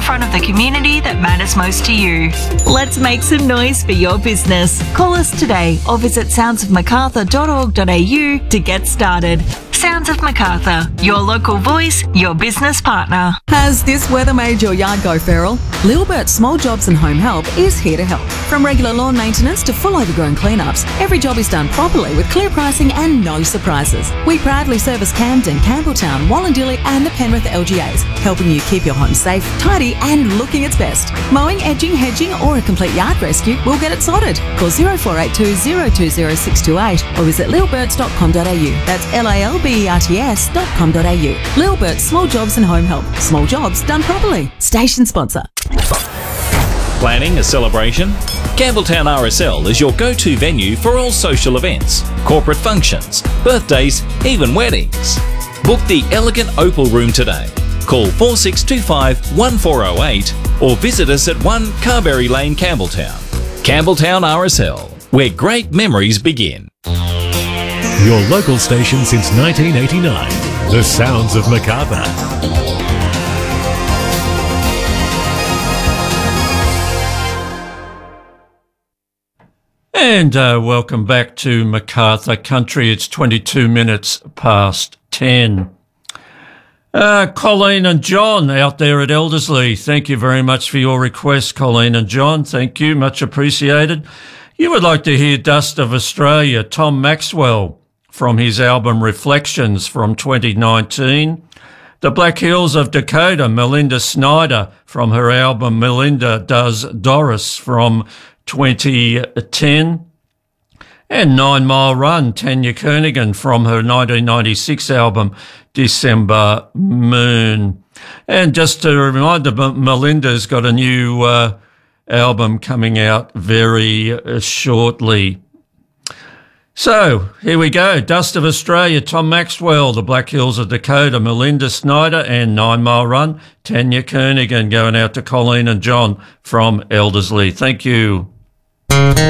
front of the community that matters most to you. Let's make some noise for your business. Call us today or visit soundsofmacarthur.org.au to get started. Sounds of Macarthur, your local voice, your business partner. Has this weather made your yard go feral? Lilbert Small Jobs and Home Help is here to help. From regular lawn maintenance to full overgrown cleanups, every job is done properly with clear pricing and no surprises. We proudly service Camden, Campbelltown, Wallandilly and the Penrith LGAs, helping you keep your home safe, tidy and looking its best. Mowing, edging, hedging or a complete yard rescue, we'll get it sorted. Call 0482 020 628 or visit lilberts.com.au. That's LALBERTS.com.au. Lilbert Small Jobs and Home Help. Small jobs done properly. Station sponsor. Planning a celebration? Campbelltown RSL is your go-to venue for all social events, corporate functions, birthdays, even weddings. Book the elegant Opal Room today. Call 4625 1408 or visit us at 1 Carberry Lane, Campbelltown. Campbelltown RSL, where great memories begin. Your local station since 1989. The Sounds of Macarthur. And welcome back to Macarthur Country. It's 22 minutes past 10. Colleen and John out there at Elderslie, thank you very much for your request, Colleen and John. Thank you, much appreciated. You would like to hear Dust of Australia, Tom Maxwell, from his album Reflections from 2019. The Black Hills of Dakota, Melinda Snyder, from her album Melinda Does Doris from 2010. And 9 Mile Run, Tanya Kernigan, from her 1996 album December Moon. And just to remind Melinda's got a new album coming out very shortly. So, here we go. Dust of Australia, Tom Maxwell, The Black Hills of Dakota, Melinda Snyder, and 9 Mile Run, Tanya Kernigan, going out to Colleen and John from Elderslie. Thank you.